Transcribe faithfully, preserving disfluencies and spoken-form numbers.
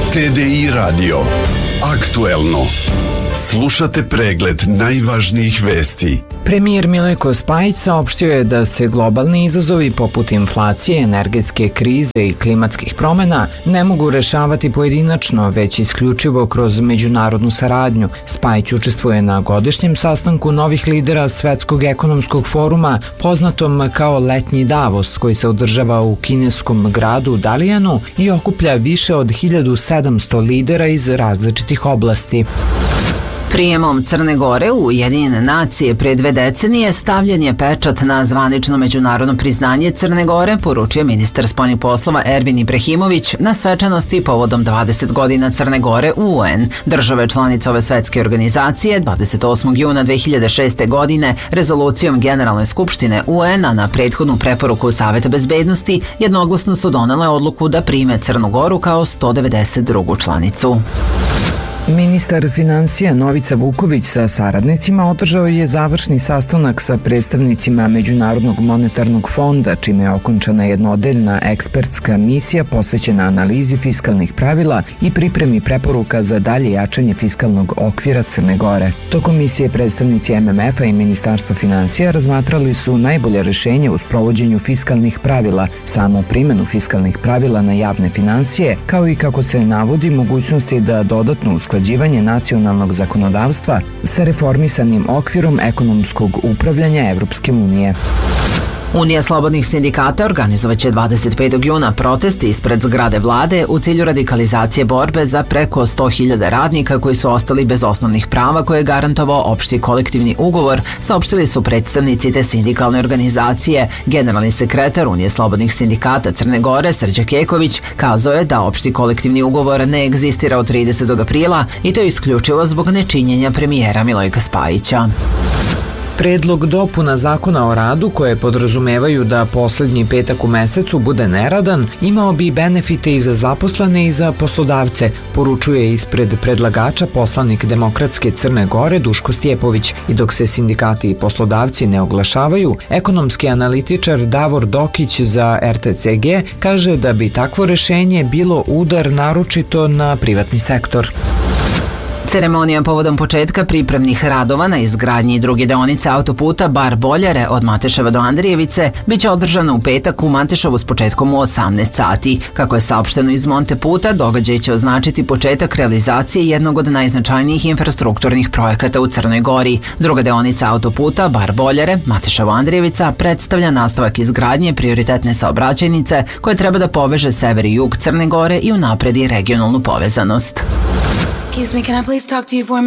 T D I Radio. Aktuelno. Slušate pregled najvažnijih vesti. Premijer Milojko Spajić saopštio je da se globalni izazovi poput inflacije, energetske krize i klimatskih promjena ne mogu rešavati pojedinačno, već isključivo kroz međunarodnu saradnju. Spajić učestvuje na godišnjem sastanku novih lidera Svetskog ekonomskog foruma, poznatom kao Letnji Davos, koji se održava u kineskom gradu Dalijanu i okuplja više od hiljadu sedamsto lidera iz različitih oblasti. Prijemom Crne Gore u Ujedinjene nacije pre dve decenije stavljen je pečat na zvanično međunarodno priznanje Crne Gore, poručio ministar spoljnih poslova Ervin Ibrahimović na svečanosti povodom dvadeset godina Crne Gore u U N. Države članice ove svetske organizacije dvadeset osmog juna dve hiljade šeste. godine rezolucijom Generalne skupštine U N-a na prethodnu preporuku Saveta bezbednosti jednoglasno su donele odluku da prime Crnu Goru kao sto devedeset drugu članicu. Ministar finansija Novica Vuković sa saradnicima održao je završni sastanak sa predstavnicima Međunarodnog monetarnog fonda, čime je okončana jednoodeljna ekspertska misija posvećena analizi fiskalnih pravila i pripremi preporuka za dalje jačanje fiskalnog okvira Crne Gore. Tokom misije predstavnici M M F-a i Ministarstva finansija razmatrali su najbolje rešenje u sprovođenju fiskalnih pravila, samo primjenu fiskalnih pravila na javne finansije, kao i kako se navodi mogućnosti da dodatno usklađivanje nacionalnog zakonodavstva sa reformisanim okvirom ekonomskog upravljanja Evropske unije. Unija slobodnih sindikata organizovaće dvadeset petog juna protest ispred zgrade vlade u cilju radikalizacije borbe za preko sto hiljada radnika koji su ostali bez osnovnih prava koje je garantovao opšti kolektivni ugovor, saopštili su predstavnici te sindikalne organizacije. Generalni sekretar Unije slobodnih sindikata Crne Gore, Srđan Keković, kazao je da opšti kolektivni ugovor ne egzistira od tridesetog aprila i to je isključivo zbog nečinjenja premijera Milojka Spajića. Predlog dopuna zakona o radu, koje podrazumevaju da poslednji petak u mesecu bude neradan, imao bi benefite i za zaposlene i za poslodavce, poručuje ispred predlagača poslanik Demokratske Crne Gore Duško Stjepović. I dok se sindikati i poslodavci ne oglašavaju, ekonomski analitičar Davor Dokić za R T C G kaže da bi takvo rešenje bilo udar naročito na privatni sektor. Ceremonija povodom početka pripremnih radova na izgradnji druge deonice autoputa Bar-Boljare od Mateševa do Andrijevice biće održana u petak u Mateševu s početkom u osamnaest sati. Kako je saopšteno iz Monteputa, događaj će označiti početak realizacije jednog od najznačajnijih infrastrukturnih projekata u Crnoj Gori. Druga deonica autoputa Bar-Boljare, Mateševo-Andrijevica, predstavlja nastavak izgradnje prioritetne saobraćajnice koje treba da poveže sever i jug Crne Gore i unapredi regionalnu povezanost. Excuse me, can I please talk to you for a minute?